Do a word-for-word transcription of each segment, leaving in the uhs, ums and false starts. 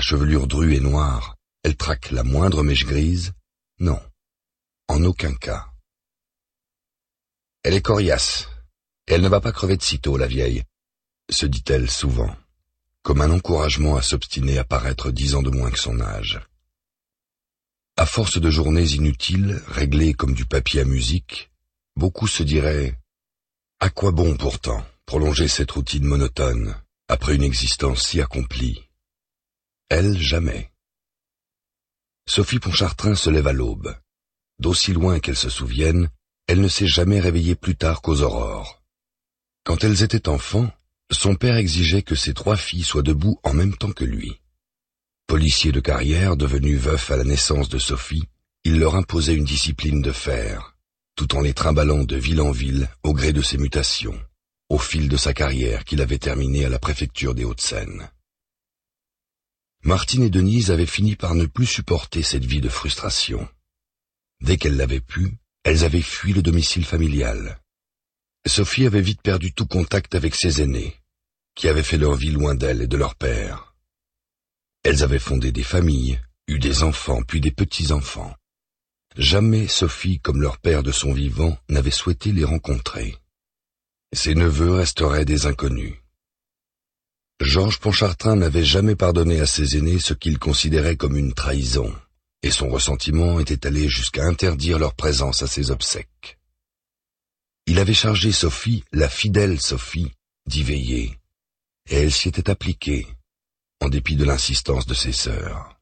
chevelure drue et noire, elle traque la moindre mèche grise? Non, en aucun cas. Elle est coriace, et elle ne va pas crever de sitôt, la vieille, se dit-elle souvent, comme un encouragement à s'obstiner à paraître dix ans de moins que son âge. À force de journées inutiles, réglées comme du papier à musique, beaucoup se diraient « À quoi bon pourtant prolonger cette routine monotone, après une existence si accomplie ?» Elle, jamais. Sophie Pontchartrain se lève à l'aube. D'aussi loin qu'elle se souvienne, elle ne s'est jamais réveillée plus tard qu'aux aurores. Quand elles étaient enfants, son père exigeait que ses trois filles soient debout en même temps que lui. Policier de carrière, devenu veuf à la naissance de Sophie, il leur imposait une discipline de fer, tout en les trimballant de ville en ville au gré de ses mutations, au fil de sa carrière qu'il avait terminée à la préfecture des Hauts-de-Seine. Martine et Denise avaient fini par ne plus supporter cette vie de frustration. Dès qu'elles l'avaient pu, elles avaient fui le domicile familial. Sophie avait vite perdu tout contact avec ses aînés, qui avaient fait leur vie loin d'elle et de leur père. Elles avaient fondé des familles, eu des enfants, puis des petits-enfants. Jamais Sophie, comme leur père de son vivant, n'avait souhaité les rencontrer. Ses neveux resteraient des inconnus. Georges Pontchartrain n'avait jamais pardonné à ses aînés ce qu'il considérait comme une trahison, et son ressentiment était allé jusqu'à interdire leur présence à ses obsèques. Il avait chargé Sophie, la fidèle Sophie, d'y veiller, et elle s'y était appliquée, en dépit de l'insistance de ses sœurs.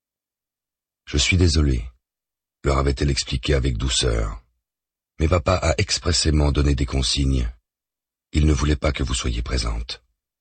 « Je suis désolé, » leur avait-elle expliqué avec douceur, « mais papa a expressément donné des consignes. Il ne voulait pas que vous soyez présente. »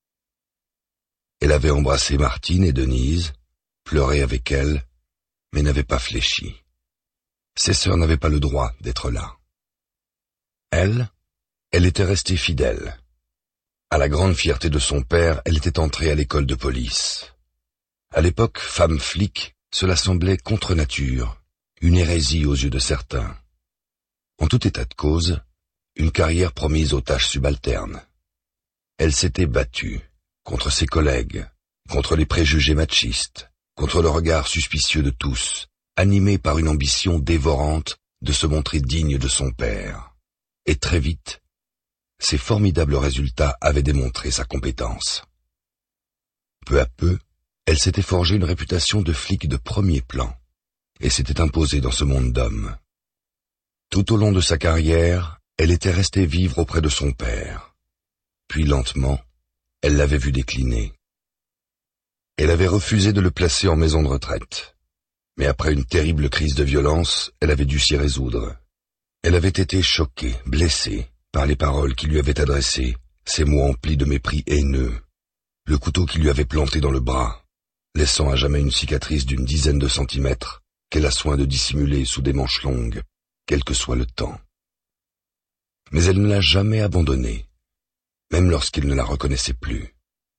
Elle avait embrassé Martine et Denise, pleuré avec elles, mais n'avait pas fléchi. Ses sœurs n'avaient pas le droit d'être là. Elle, elle était restée fidèle. À la grande fierté de son père, elle était entrée à l'école de police. À l'époque, femme flic, cela semblait contre nature, une hérésie aux yeux de certains. En tout état de cause, une carrière promise aux tâches subalternes. Elle s'était battue contre ses collègues, contre les préjugés machistes, contre le regard suspicieux de tous, animée par une ambition dévorante de se montrer digne de son père. Et très vite, ces formidables résultats avaient démontré sa compétence. Peu à peu, elle s'était forgée une réputation de flic de premier plan, et s'était imposée dans ce monde d'hommes. Tout au long de sa carrière, elle était restée vivre auprès de son père. Puis lentement, elle l'avait vu décliner. Elle avait refusé de le placer en maison de retraite. Mais après une terrible crise de violence, elle avait dû s'y résoudre. Elle avait été choquée, blessée, par les paroles qu'il lui avait adressées, ces mots emplis de mépris haineux, le couteau qu'il lui avait planté dans le bras, laissant à jamais une cicatrice d'une dizaine de centimètres qu'elle a soin de dissimuler sous des manches longues, quel que soit le temps. Mais elle ne l'a jamais abandonné, même lorsqu'il ne la reconnaissait plus.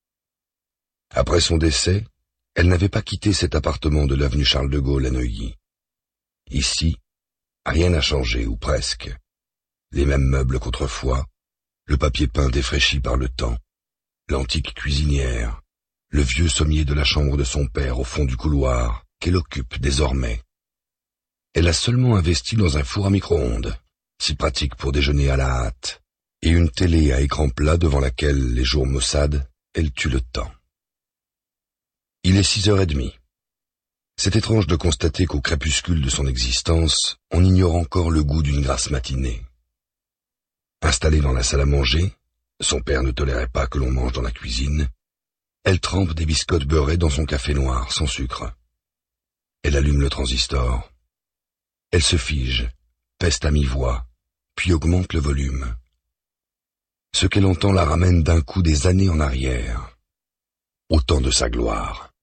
Après son décès, elle n'avait pas quitté cet appartement de l'avenue Charles de Gaulle à Neuilly. Ici, rien n'a changé, ou presque. Les mêmes meubles qu'autrefois, le papier peint défraîchi par le temps, l'antique cuisinière, le vieux sommier de la chambre de son père au fond du couloir, qu'elle occupe désormais. Elle a seulement investi dans un four à micro-ondes, si pratique pour déjeuner à la hâte, et une télé à écran plat devant laquelle, les jours maussades, elle tue le temps. Il est six heures et demie. C'est étrange de constater qu'au crépuscule de son existence, on ignore encore le goût d'une grasse matinée. Installée dans la salle à manger, son père ne tolérait pas que l'on mange dans la cuisine, elle trempe des biscottes beurrées dans son café noir, sans sucre. Elle allume le transistor. Elle se fige, peste à mi-voix, puis augmente le volume. Ce qu'elle entend la ramène d'un coup des années en arrière, au temps de sa gloire.